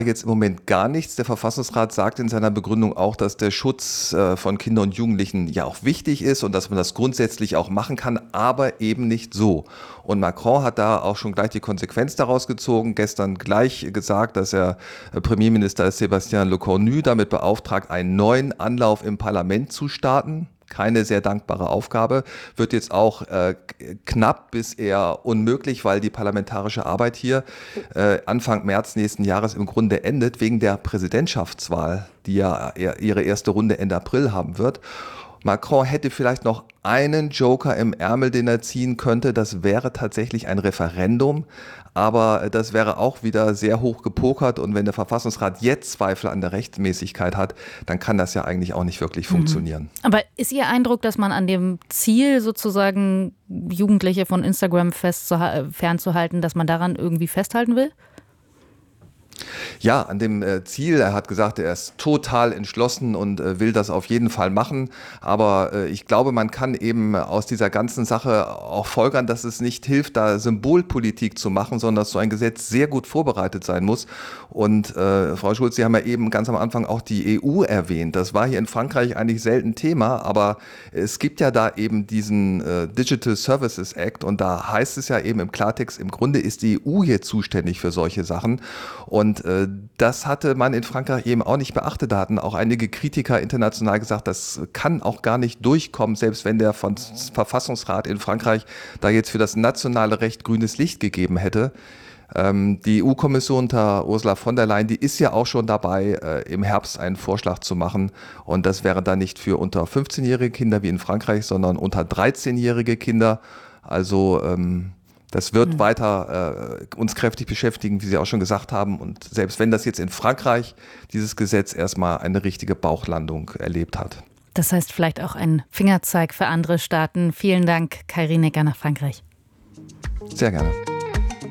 jetzt im Moment gar nichts. Der Verfassungsrat sagt in seiner Begründung auch, dass der Schutz von Kindern und Jugendlichen ja auch wichtig ist und dass man das grundsätzlich auch machen kann, aber eben nicht so. Und Macron hat da auch schon gleich die Konsequenz daraus gezogen, gestern gleich gesagt, dass er Premierminister Sébastien Lecornu damit beauftragt, einen neuen Anlauf im Parlament zu starten. Keine sehr dankbare Aufgabe, wird jetzt auch knapp bis eher unmöglich, weil die parlamentarische Arbeit hier Anfang März nächsten Jahres im Grunde endet, wegen der Präsidentschaftswahl, die ja ihre erste Runde Ende April haben wird. Macron hätte vielleicht noch einen Joker im Ärmel, den er ziehen könnte. Das wäre tatsächlich ein Referendum. Aber das wäre auch wieder sehr hoch gepokert. Und wenn der Verfassungsrat jetzt Zweifel an der Rechtmäßigkeit hat, dann kann das ja eigentlich auch nicht wirklich funktionieren. Aber ist Ihr Eindruck, dass man an dem Ziel sozusagen, Jugendliche von Instagram fernzuhalten, dass man daran irgendwie festhalten will? Ja, an dem Ziel, er hat gesagt, er ist total entschlossen und will das auf jeden Fall machen. Aber ich glaube, man kann eben aus dieser ganzen Sache auch folgern, dass es nicht hilft, da Symbolpolitik zu machen, sondern dass so ein Gesetz sehr gut vorbereitet sein muss. Und Frau Schulz, Sie haben ja eben ganz am Anfang auch die EU erwähnt. Das war hier in Frankreich eigentlich selten Thema, aber es gibt ja da eben diesen Digital Services Act und da heißt es ja eben im Klartext, im Grunde ist die EU hier zuständig für solche Sachen. Und das hatte man in Frankreich eben auch nicht beachtet. Da hatten auch einige Kritiker international gesagt, das kann auch gar nicht durchkommen, selbst wenn der Verfassungsrat in Frankreich da jetzt für das nationale Recht grünes Licht gegeben hätte. Die EU-Kommission unter Ursula von der Leyen, die ist ja auch schon dabei, im Herbst einen Vorschlag zu machen. Und das wäre dann nicht für unter 15-jährige Kinder wie in Frankreich, sondern unter 13-jährige Kinder. Also das wird weiter uns kräftig beschäftigen, wie Sie auch schon gesagt haben. Und selbst wenn das jetzt in Frankreich dieses Gesetz erstmal eine richtige Bauchlandung erlebt hat. Das heißt vielleicht auch ein Fingerzeig für andere Staaten. Vielen Dank, Kai Rienecker nach Frankreich. Sehr gerne.